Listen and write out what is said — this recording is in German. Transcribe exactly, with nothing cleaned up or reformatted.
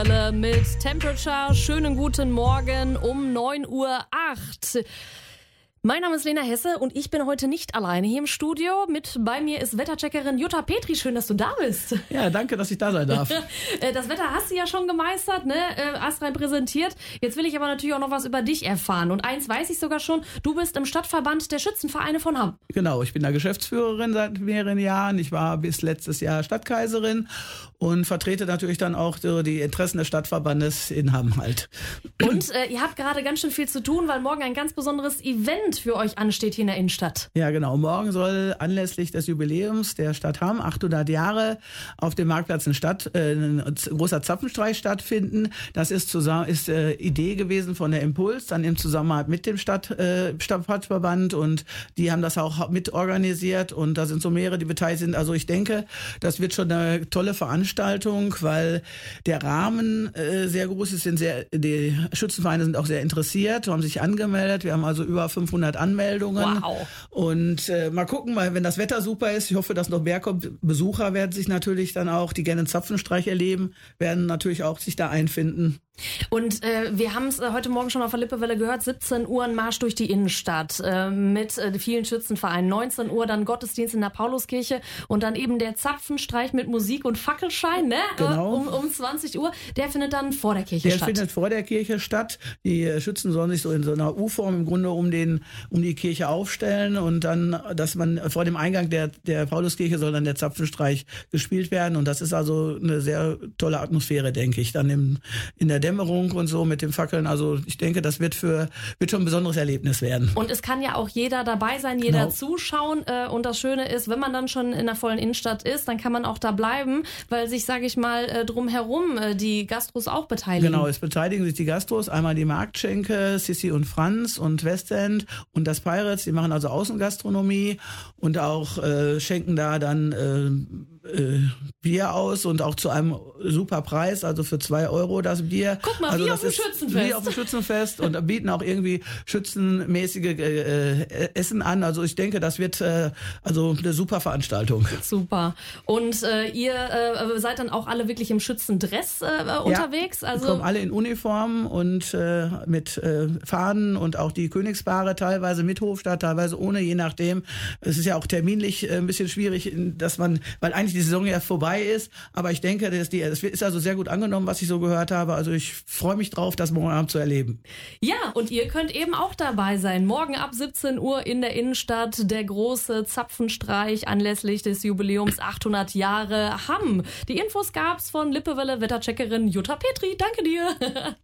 Mit Temperature, schönen guten Morgen um neun Uhr acht. Mein Name ist Lena Hesse und ich bin heute nicht alleine hier im Studio. Mit bei mir ist Wettercheckerin Jutta Petri. Schön, dass du da bist. Ja, danke, dass ich da sein darf. Das Wetter hast du ja schon gemeistert, ne? Astrein präsentiert. Jetzt will ich aber natürlich auch noch was über dich erfahren. Und eins weiß ich sogar schon, du bist im Stadtverband der Schützenvereine von Hamm. Genau, ich bin da Geschäftsführerin seit mehreren Jahren. Ich war bis letztes Jahr Stadtkaiserin und vertrete natürlich dann auch so die Interessen des Stadtverbandes in Hamm halt. Und äh, ihr habt gerade ganz schön viel zu tun, weil morgen ein ganz besonderes Event für euch ansteht hier in der Innenstadt. Ja, genau. Morgen soll anlässlich des Jubiläums der Stadt Hamm, achthundert Jahre, auf dem Marktplatz in Stadt äh, ein großer Zapfenstreich stattfinden. Das ist zusammen ist äh, Idee gewesen von der Impuls, dann im Zusammenhang mit dem Stadt, äh, Stadtverband, und die haben das auch mit organisiert und da sind so mehrere, die beteiligt sind. Also ich denke, das wird schon eine tolle Veranstaltung, weil der Rahmen äh, sehr groß ist. Sind sehr, die Schützenvereine sind auch sehr interessiert, haben sich angemeldet. Wir haben also über fünfhundert Anmeldungen. Wow. Und äh, mal gucken, weil wenn das Wetter super ist, ich hoffe, dass noch mehr kommt. Besucher werden sich natürlich dann auch, die gerne einen Zapfenstreich erleben, werden natürlich auch sich da einfinden. Und äh, wir haben es äh, heute Morgen schon auf der Lippewelle gehört, siebzehn Uhr ein Marsch durch die Innenstadt äh, mit äh, vielen Schützenvereinen. neunzehn Uhr dann Gottesdienst in der Pauluskirche und dann eben der Zapfenstreich mit Musik und Fackelschein, ne? Genau. Um, um zwanzig Uhr. Der findet dann vor der Kirche der statt. Der findet vor der Kirche statt. Die äh, Schützen sollen sich so in so einer U-Form im Grunde um den um die Kirche aufstellen und dann, dass man vor dem Eingang der der Pauluskirche soll dann der Zapfenstreich gespielt werden, und das ist also eine sehr tolle Atmosphäre, denke ich, dann im, in der Dämmerung und so mit den Fackeln. Also ich denke, das wird für wird schon ein besonderes Erlebnis werden. Und es kann ja auch jeder dabei sein, jeder genau. zuschauen. Und das Schöne ist, wenn man dann schon in der vollen Innenstadt ist, dann kann man auch da bleiben, weil sich, sage ich mal, drumherum die Gastros auch beteiligen. Genau, es beteiligen sich die Gastros, einmal die Marktschenke, Sissi und Franz und Westend und das Pirates, die machen also Außengastronomie und auch äh, schenken da dann äh, äh, Bier aus und auch zu einem super Preis, also für zwei Euro das Bier. Guck mal, also wie das auf dem ist Schützenfest. Wie auf dem Schützenfest und bieten auch irgendwie schützenmäßige äh, Essen an. Also ich denke, das wird äh, also eine super Veranstaltung. Super. Und äh, ihr äh, seid dann auch alle wirklich im Schützendress äh, unterwegs? Ja, also kommen alle in Uniform und äh, mit äh, Fahnen und auch die Königspaare teilweise mit Hofstaat, teilweise ohne, je nachdem. Es ist ja auch terminlich äh, ein bisschen schwierig, dass man, weil eigentlich die Saison ja vorbei ist, aber ich denke, das, die, das ist also sehr gut angenommen, was ich so gehört habe. Also ich freue mich drauf, das morgen Abend zu erleben. Ja, und ihr könnt eben auch dabei sein. Morgen ab siebzehn Uhr in der Innenstadt der große Zapfenstreich anlässlich des Jubiläums achthundert Jahre Hamm. Die Infos gab's von Lippewelle Wettercheckerin Jutta Petri. Danke dir.